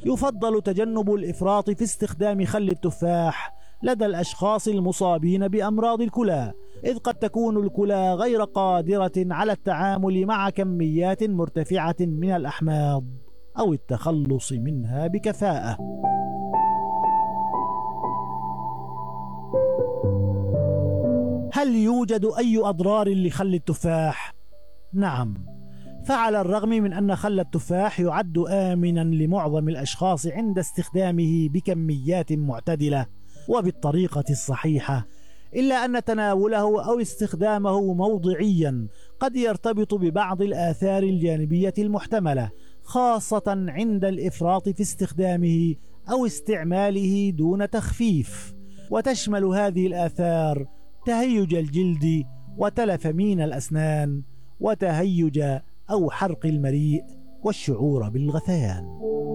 يفضل تجنب الإفراط في استخدام خل التفاح لدى الأشخاص المصابين بأمراض الكلى، إذ قد تكون الكلى غير قادرة على التعامل مع كميات مرتفعة من الأحماض أو التخلص منها بكفاءة. هل يوجد أي أضرار لخل التفاح؟ نعم، فعلى الرغم من أن خل التفاح يعد آمنا لمعظم الأشخاص عند استخدامه بكميات معتدلة وبالطريقة الصحيحة، إلا أن تناوله أو استخدامه موضعيا قد يرتبط ببعض الآثار الجانبية المحتملة، خاصة عند الإفراط في استخدامه أو استعماله دون تخفيف، وتشمل هذه الآثار تهيج الجلد وتلف مين الأسنان وتهيج أو حرق المريء والشعور بالغثيان.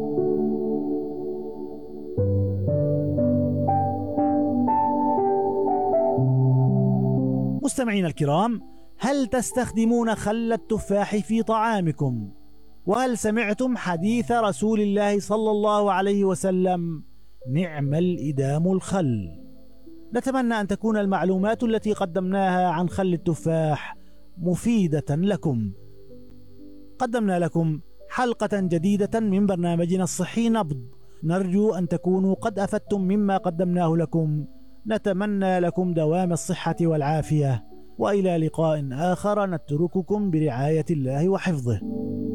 مستمعين الكرام، هل تستخدمون خل التفاح في طعامكم؟ وهل سمعتم حديث رسول الله صلى الله عليه وسلم: نعم الإدام الخل؟ نتمنى أن تكون المعلومات التي قدمناها عن خل التفاح مفيدة لكم. قدمنا لكم حلقة جديدة من برنامجنا الصحي نبض، نرجو أن تكونوا قد أفدتم مما قدمناه لكم. نتمنى لكم دوام الصحة والعافية، وإلى لقاء آخر نترككم برعاية الله وحفظه.